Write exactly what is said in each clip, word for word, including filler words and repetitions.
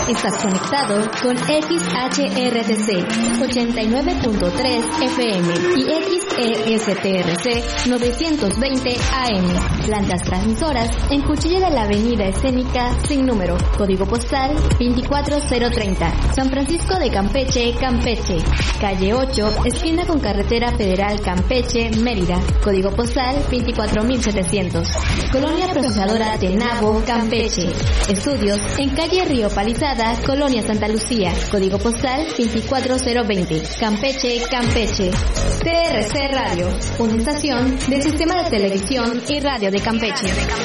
Estás conectado con X H R T C ochenta y nueve punto tres F M y X E S T R C novecientos veinte A M. Plantas transmisoras en Cuchilla de la Avenida Escénica sin número. Código postal veinticuatro cero treinta. San Francisco de Campeche, Campeche. Calle ocho, esquina con Carretera Federal Campeche, Mérida. Código postal veinticuatro mil setecientos. Colonia Procesadora Tenabo, Campeche. Estudios en calle Río Palizada, Colonia Santa Lucía. Código postal veinticuatro cero veinte. Campeche, Campeche. T R C Radio, una estación del Sistema de Televisión y Radio de Campeche.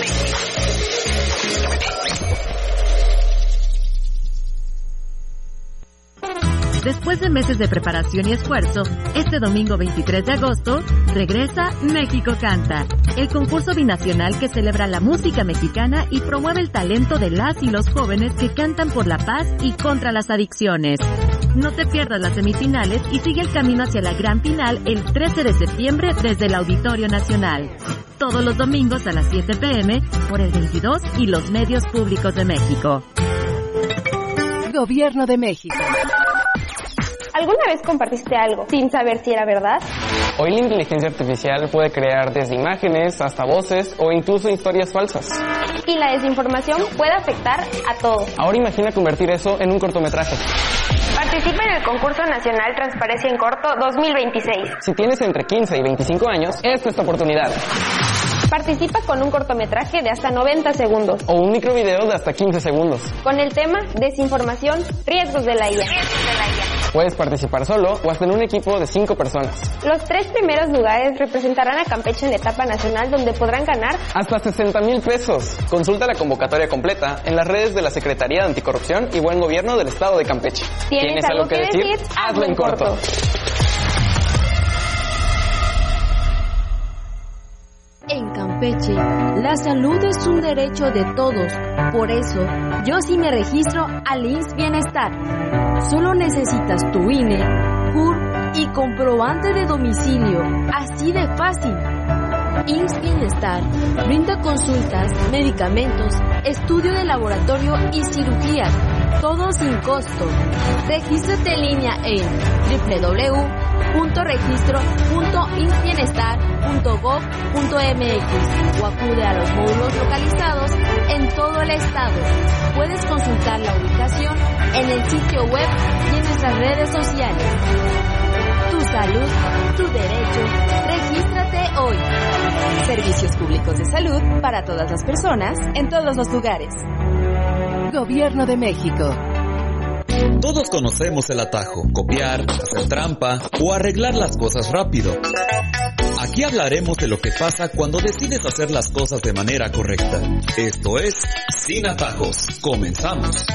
Después de meses de preparación y esfuerzo, este domingo veintitrés de agosto, regresa México Canta, el concurso binacional que celebra la música mexicana y promueve el talento de las y los jóvenes que cantan por la paz y contra las adicciones. No te pierdas las semifinales y sigue el camino hacia la gran final el trece de septiembre desde el Auditorio Nacional. Todos los domingos a las siete pe eme por el veintidós y los medios públicos de México. Gobierno de México. ¿Alguna vez compartiste algo sin saber si era verdad? Hoy la inteligencia artificial puede crear desde imágenes hasta voces o incluso historias falsas. Y la desinformación puede afectar a todos. Ahora imagina convertir eso en un cortometraje. Participa en el concurso nacional Transparencia en Corto dos mil veintiséis. Si tienes entre quince y veinticinco años, esta es tu oportunidad. Participa con un cortometraje de hasta noventa segundos. O un microvideo de hasta quince segundos. Con el tema Desinformación, riesgos de la I A. Puedes participar solo o hasta en un equipo de cinco personas. Los tres primeros lugares representarán a Campeche en la etapa nacional, donde podrán ganar hasta sesenta mil pesos. Consulta la convocatoria completa en las redes de la Secretaría de Anticorrupción y Buen Gobierno del Estado de Campeche. ¿Tienes, ¿Tienes algo que decir? decir? Hazlo en corto. corto. En Campeche, la salud es un derecho de todos. Por eso, yo sí me registro al I M S S Bienestar. Solo necesitas tu I N E, C U R y comprobante de domicilio. Así de fácil. I M S S Bienestar brinda consultas, medicamentos, estudio de laboratorio y cirugías. Todo sin costo. Regístrate en línea en doble u doble u doble u punto registro punto i m s s bienestar punto gov punto eme equis o acude a los módulos localizados en todo el estado. Puedes consultar la ubicación en el sitio web y en nuestras redes sociales. Tu salud, tu derecho. Regístrate hoy. Servicios públicos de salud para todas las personas en todos los lugares. Gobierno de México. Todos conocemos el atajo, copiar, hacer trampa o arreglar las cosas rápido. Aquí hablaremos de lo que pasa cuando decides hacer las cosas de manera correcta. Esto es Sin Atajos. Comenzamos.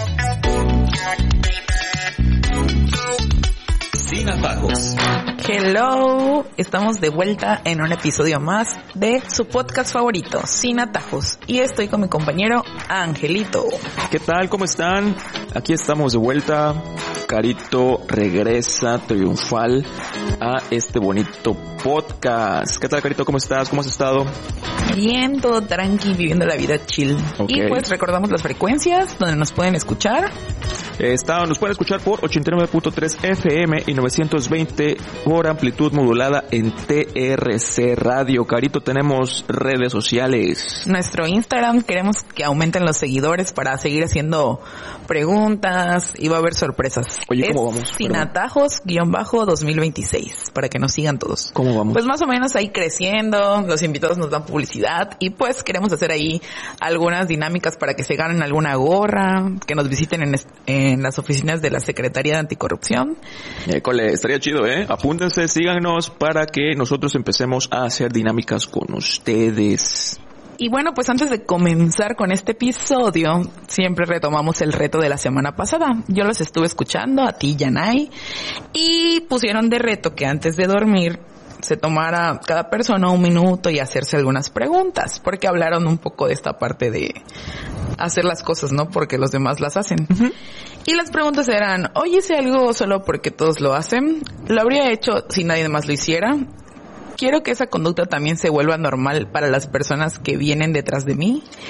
Sin Atajos. Hello, estamos de vuelta en un episodio más de su podcast favorito, Sin Atajos. Y estoy con mi compañero Angelito. ¿Qué tal? ¿Cómo están? Aquí estamos de vuelta. Carito regresa triunfal a este bonito podcast. ¿Qué tal, Carito? ¿Cómo estás? ¿Cómo has estado? Bien, todo tranqui, viviendo la vida chill. Okay. Y pues recordamos las frecuencias donde nos pueden escuchar. Está, nos pueden escuchar por ochenta y nueve punto tres F M y novecientos veinte por amplitud modulada en T R C Radio. Carito, tenemos redes sociales. Nuestro Instagram, queremos que aumenten los seguidores para seguir haciendo preguntas y va a haber sorpresas. Oye, ¿cómo es vamos? Sin Atajos guión bajo dos mil veintiséis, para que nos sigan todos. ¿Cómo vamos? Pues más o menos ahí creciendo, los invitados nos dan publicidad y pues queremos hacer ahí algunas dinámicas para que se ganen alguna gorra, que nos visiten en, en las oficinas de la Secretaría de Anticorrupción. École, estaría chido, ¿eh? Apúntense, síganos para que nosotros empecemos a hacer dinámicas con ustedes. Y bueno, pues antes de comenzar con este episodio, siempre retomamos el reto de la semana pasada. Yo los estuve escuchando, a ti, Yanay, y pusieron de reto que antes de dormir se tomara cada persona un minuto y hacerse algunas preguntas, porque hablaron un poco de esta parte de hacer las cosas, ¿no? Porque los demás las hacen. Uh-huh. Y las preguntas eran, oye, ¿hice algo solo porque todos lo hacen? ¿Lo habría hecho si nadie más lo hiciera? ¿Quiero que esa conducta también se vuelva normal para las personas que vienen detrás de mí?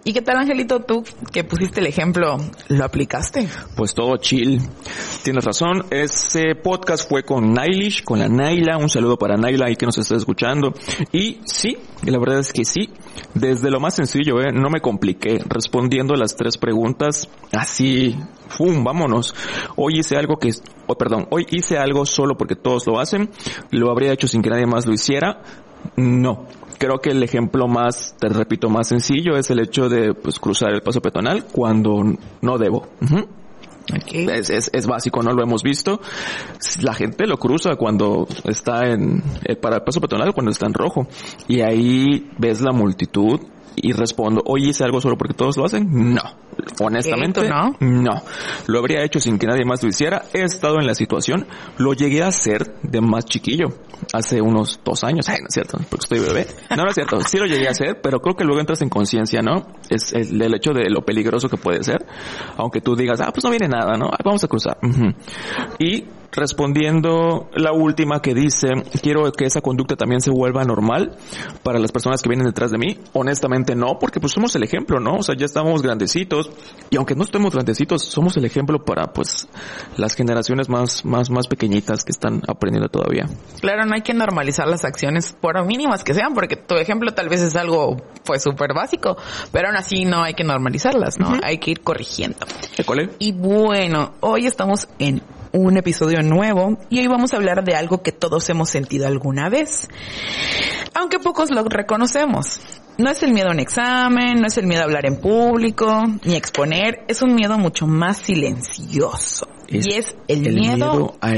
¿Y qué tal, Angelito? Tú que pusiste el ejemplo, ¿lo aplicaste? Pues todo chill. Tienes razón. Ese podcast fue con Nailish, con la Naila. Un saludo para Naila ahí que nos está escuchando. Y sí, la verdad es que sí. Desde lo más sencillo, eh, no me compliqué. Respondiendo las tres preguntas, así, ¡fum! Vámonos. Hoy hice algo que, oh, perdón, hoy hice algo solo porque todos lo hacen. ¿Lo habría hecho sin que nadie más lo hiciera? No. Creo que el ejemplo más, te repito, más sencillo es el hecho de pues cruzar el paso peatonal cuando no debo. Uh-huh. Okay. Es, es, es básico, ¿no? Lo hemos visto. La gente lo cruza cuando está en, eh, para el paso peatonal, cuando está en rojo. Y ahí ves la multitud y respondo, oye, ¿hice algo solo porque todos lo hacen? No. Honestamente, no. No. Lo habría hecho sin que nadie más lo hiciera. He estado en la situación. Lo llegué a hacer de más chiquillo. Hace unos dos años. Ay, no es cierto, porque estoy bebé. No, no es cierto. Sí lo llegué a hacer, pero creo que luego entras en conciencia, ¿no? Es el, el hecho de lo peligroso que puede ser. Aunque tú digas, ah, pues no viene nada, ¿no? Vamos a cruzar. Uh-huh. Y respondiendo la última que dice, quiero que esa conducta también se vuelva normal para las personas que vienen detrás de mí. Honestamente no, porque pues somos el ejemplo, ¿no? O sea, ya estamos grandecitos y aunque no estemos grandecitos, somos el ejemplo para pues las generaciones más más más pequeñitas que están aprendiendo todavía. Claro, no hay que normalizar las acciones por mínimas que sean, porque tu ejemplo tal vez es algo pues súper básico, pero aún así no hay que normalizarlas, ¿no? Uh-huh. Hay que ir corrigiendo. ¿École? Y bueno, hoy estamos en un episodio nuevo y hoy vamos a hablar de algo que todos hemos sentido alguna vez, aunque pocos lo reconocemos. No es el miedo a un examen, no es el miedo a hablar en público, ni exponer, es un miedo mucho más silencioso. Es y es el, el miedo, miedo a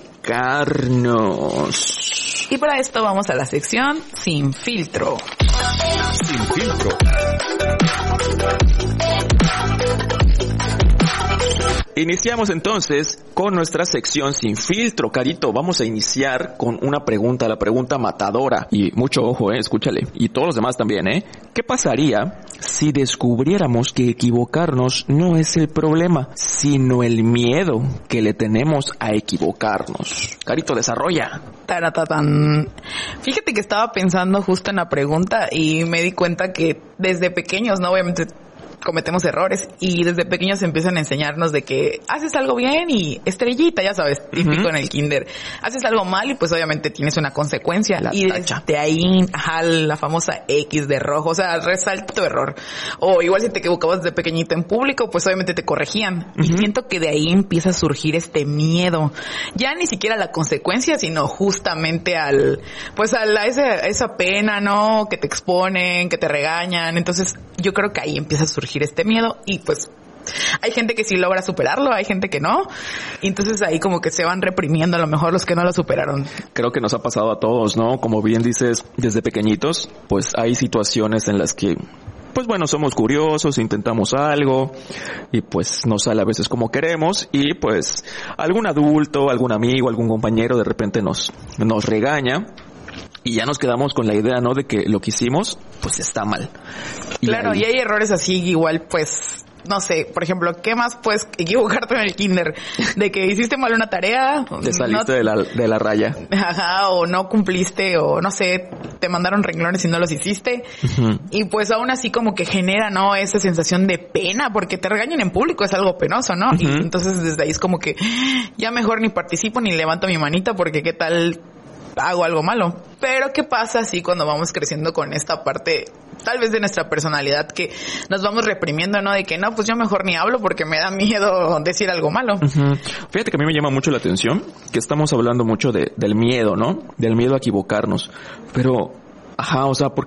equivocarnos. Y para esto vamos a la sección Sin Filtro. Sin Filtro. Iniciamos entonces con nuestra sección Sin Filtro. Carito, vamos a iniciar con una pregunta, la pregunta matadora. Y mucho ojo, eh, escúchale. Y todos los demás también, eh. ¿Qué pasaría si descubriéramos que equivocarnos no es el problema, sino el miedo que le tenemos a equivocarnos? Carito, desarrolla. Taratatán. Fíjate que estaba pensando justo en la pregunta y me di cuenta que desde pequeños, no obviamente cometemos errores y desde pequeños empiezan a enseñarnos de que haces algo bien y estrellita, ya sabes, típico uh-huh. en el kinder. Haces algo mal y pues obviamente tienes una consecuencia. La y tacha. Desde ahí, ajá, la famosa X de rojo, o sea, resalta tu error. O igual si te equivocabas desde pequeñito en público, pues obviamente te corregían. Uh-huh. Y siento que de ahí empieza a surgir este miedo. Ya ni siquiera a la consecuencia, sino justamente al, pues a la, esa, esa pena, ¿no? Que te exponen, que te regañan. Entonces yo creo que ahí empieza a surgir este miedo y pues hay gente que sí logra superarlo, hay gente que no, y entonces ahí como que se van reprimiendo a lo mejor los que no lo superaron. Creo que nos ha pasado a todos, ¿no? Como bien dices, desde pequeñitos, pues hay situaciones en las que pues bueno, somos curiosos, intentamos algo y pues no sale a veces como queremos y pues algún adulto, algún amigo, algún compañero de repente nos nos regaña. Y ya nos quedamos con la idea, ¿no? De que lo que hicimos, pues está mal. Y claro, ahí... y hay errores así igual, pues, no sé, por ejemplo, ¿qué más puedes equivocarte en el kinder? De que hiciste mal una tarea. Te saliste no... de la de la raya. Ajá, o no cumpliste, o no sé, te mandaron renglones y no los hiciste. Uh-huh. Y pues aún así como que genera, ¿no? Esa sensación de pena, porque te regañan en público, es algo penoso, ¿no? Uh-huh. Y entonces desde ahí es como que ya mejor ni participo ni levanto mi manita porque qué tal hago algo malo. Pero ¿qué pasa así cuando vamos creciendo con esta parte tal vez de nuestra personalidad que nos vamos reprimiendo, ¿no? De que no, pues yo mejor ni hablo porque me da miedo decir algo malo. Uh-huh. Fíjate que a mí me llama mucho la atención que estamos hablando mucho de, del miedo, ¿no? Del miedo a equivocarnos. Pero, ajá, o sea, ¿por